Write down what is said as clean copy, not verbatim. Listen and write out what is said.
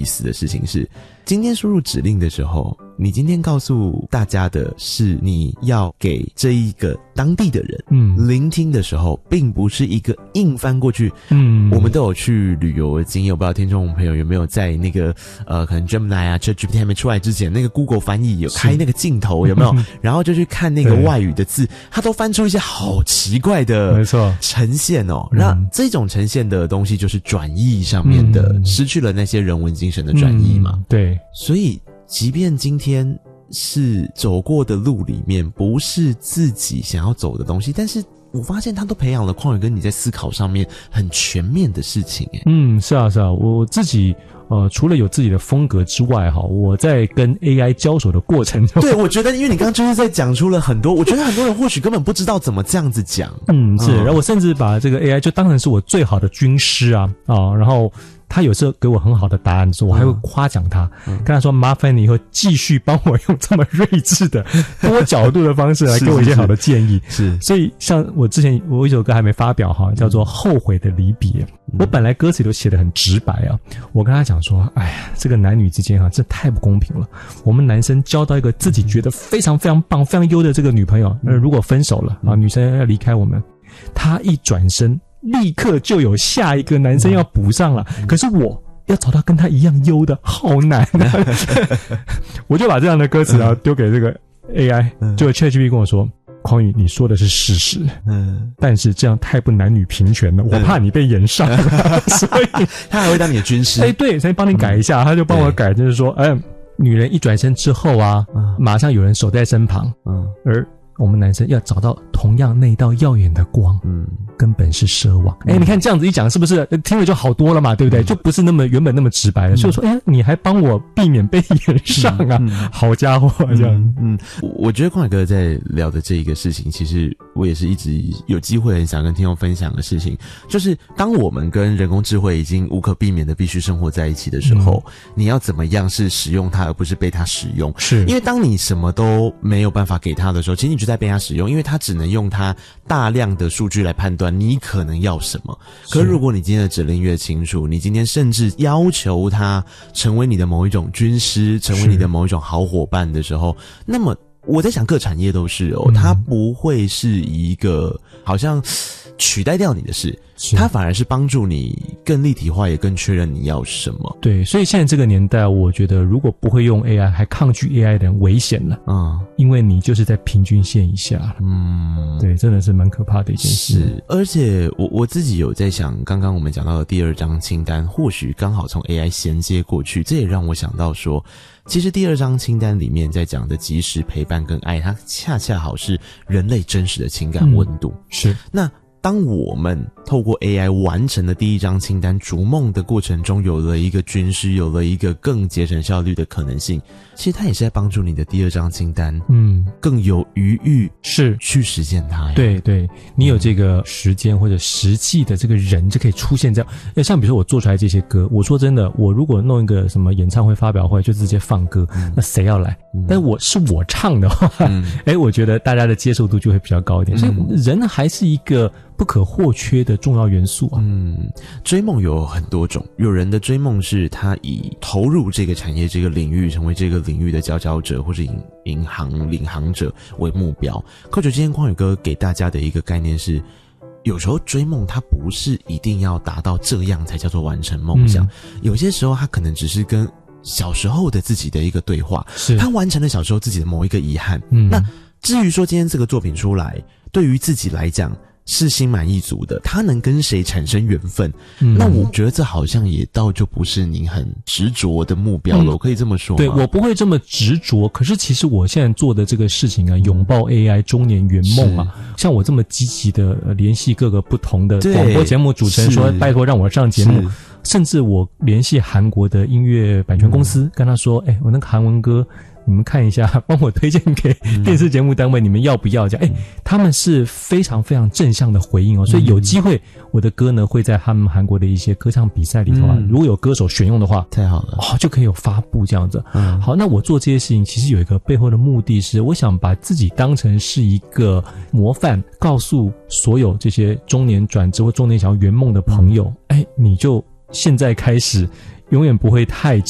意思的事情是，今天输入指令的时候，你今天告诉大家的是你要给这一个当地的人聆听的时候，并不是一个硬翻过去。我们都有去旅游的经验，我不知道听众朋友有没有在那个可能 Gemini 啊 ChatGPT 还没出来之前，那个 Google 翻译有开那个镜头有没有？然后就去看那个外语的字，它都翻出一些好奇怪的没错呈现哦。那这种呈现的东西就是转译上面的，失去了那些人文精神的转译嘛。 对， 所以即便今天是走过的路里面不是自己想要走的东西，但是我发现他都培养了匡宇跟你在思考上面很全面的事情耶。 是啊，我自己除了有自己的风格之外哈，我在跟 AI 交手的过程中， 对，我觉得因为你刚刚就是在讲出了很多，我觉得很多人或许根本不知道怎么这样子讲。 是，然后我甚至把这个 AI 就当成是我最好的军师啊，然后他有时候给我很好的答案的时候，我还会夸奖他，跟他说麻烦你以后继续帮我用这么睿智的多角度的方式来给我一些好的建议。 是， 所以像我之前我有一首歌还没发表哈，叫做《后悔的离别》。我本来歌词都写得很直白啊，我跟他讲说，哎呀，这个男女之间这太不公平了。我们男生交到一个自己觉得非常非常棒、非常优的这个女朋友，如果分手了女生要离开我们，他一转身立刻就有下一个男生要补上了，可是我要找到跟他一样优的好难啊。我就把这样的歌词丢给这个 AI， 就 ChatGPT 跟我说，匡宇，你说的是事实，但是这样太不男女平权了，我怕你被延上了。所以他还会当你的军师。 对，所以帮你改一下，他就帮我改，就是说女人一转身之后马上有人守在身旁，而我们男生要找到同样那道耀眼的光，根本是奢望。你看这样子一讲，是不是听了就好多了嘛？对不对？就不是原本那么直白了。所以说，你还帮我避免被延上啊，好家伙，这样。 我觉得匡宇哥在聊的这一个事情，其实我也是一直有机会很想跟听众分享的事情，就是当我们跟人工智慧已经无可避免的必须生活在一起的时候，你要怎么样是使用它，而不是被它使用？是因为当你什么都没有办法给它的时候，其实你就在被它使用，因为它只能用它大量的数据来判断你可能要什么。可是如果你今天的指令越清楚，你今天甚至要求它成为你的某一种军师，成为你的某一种好伙伴的时候，那么我在想各产业都是它不会是一个好像取代掉你的事，它反而是帮助你更立体化，也更确认你要什么。 对，所以现在这个年代，我觉得如果不会用 AI 还抗拒 AI 的人危险了，因为你就是在平均线以下了。对，真的是蛮可怕的一件事。 是，而且我自己有在想，刚刚我们讲到的第二张清单，或许刚好从 AI 衔接过去，这也让我想到说，其实第二张清单里面在讲的及时陪伴跟爱，它恰恰好是人类真实的情感温度。 是， 那当我们透过 AI 完成了第一张清单，逐梦的过程中有了一个军师，有了一个更节省效率的可能性，其实它也是在帮助你的第二张清单更有余裕是去实现它呀。 对对，你有这个时间或者实际的这个人就可以出现这样。像比如说我做出来这些歌，我说真的，我如果弄一个什么演唱会发表会就直接放歌，那谁要来？但我唱的话，我觉得大家的接受度就会比较高一点。所以人还是一个不可或缺的重要元素啊。 追梦有很多种，有人的追梦是他以投入这个产业这个领域，成为这个领域的佼佼者或是领航者为目标。可是今天匡宇哥给大家的一个概念是，有时候追梦它不是一定要达到这样才叫做完成梦想，有些时候它可能只是跟小时候的自己的一个对话，是他完成了小时候自己的某一个遗憾。那至于说今天这个作品出来，对于自己来讲是心满意足的，他能跟谁产生缘分，那我觉得这好像也就不是您很执着的目标了，我可以这么说吗？ 对，我不会这么执着，可是其实我现在做的这个事情啊，拥抱 AI 中年圆梦啊，像我这么积极的联系各个不同的广播节目主持人说拜托让我上节目，甚至我联系韩国的音乐版权公司，跟他说我那个韩文歌你们看一下，帮我推荐给电视节目单位，你们要不要？这样，他们是非常非常正向的回应哦。所以有机会，我的歌呢会在他们韩国的一些歌唱比赛里头如果有歌手选用的话， 太好了， 就可以有发布这样子。好，那我做这些事情其实有一个背后的目的是，我想把自己当成是一个模范，告诉所有这些中年转职或中年想要圆梦的朋友，你就现在开始，永远不会太